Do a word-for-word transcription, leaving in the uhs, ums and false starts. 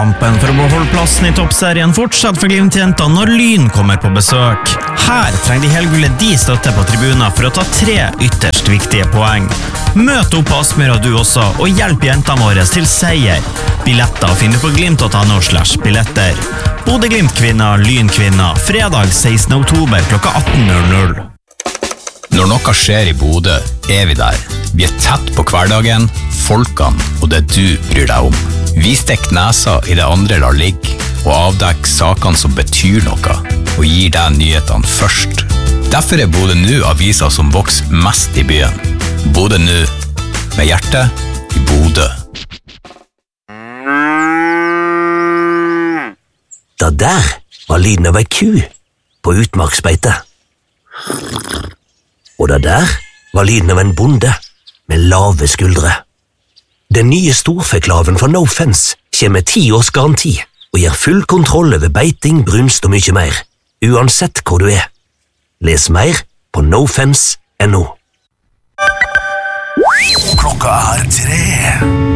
Kampen for å beholde plassen i toppserien fortsatt for Glimt-jentene når Lyn kommer på besøk. Her trenger de helgullet de støtte på tribuner for å ta tre ytterst viktige poeng. Møt opp på Aspmyra du også, og hjelp jentene våre til seier. Billetter finner du på glimt punktum no slash billetter. Bodø Glimt kvinner, Lyn kvinner, fredag sekstende oktober klokka atten null null. Når noe skjer i Bodø, er vi der. Vi er tett på hverdagen, folkene og det du bryr deg om. Vi stikker nesa i det andre lar ligge, og avdekker sakene som betyr noe, og gir deg nyhetene først. Derfor er Bodø Nu avisa som vokser mest i byen. Bodø Nu, med hjertet i Bodø. Det der var lyden av ei ku på utmarksbeite. Og det der var lyden av en bonde med lave skuldre. Den nye storfeklaven fra No Fence kommer med ti års garanti og gir full kontroll over beiting, brunst og mye mer, uansett hvor du er. Les mer på nofence punktum no. Klokka er tre.